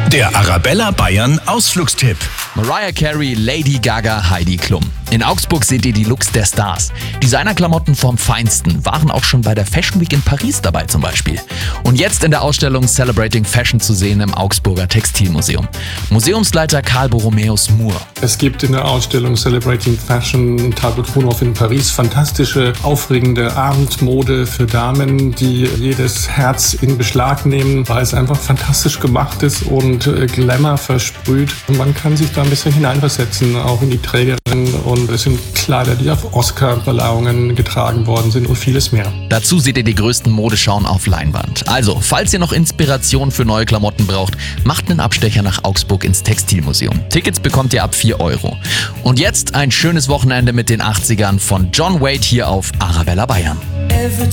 Der Arabella Bayern Ausflugstipp. Mariah Carey, Lady Gaga, Heidi Klum. In Augsburg seht ihr die Looks der Stars. Designerklamotten vom Feinsten waren auch schon bei der Fashion Week in Paris dabei zum Beispiel. Und jetzt in der Ausstellung Celebrating Fashion zu sehen im Augsburger Textilmuseum. Museumsleiter Karl Borromäus Moore. Es gibt in der Ausstellung Celebrating Fashion Table Fronhof in Paris fantastische, aufregende Abendmode für Damen, die jedes Herz in Beschlag nehmen, weil es einfach fantastisch gemacht ist und Glamour versprüht. Und man kann sich da ein bisschen hineinversetzen, auch in die Trägerin. Und es sind Kleider, die auf Oscar-Verleihungen getragen worden sind und vieles mehr. Dazu seht ihr die größten Modeschauen auf Leinwand. Also, falls ihr noch Inspiration für neue Klamotten braucht, macht einen Abstecher nach Augsburg ins Textilmuseum. Tickets bekommt ihr ab 4 €. Und jetzt ein schönes Wochenende mit den 80ern von John Waite hier auf Arabella Bayern.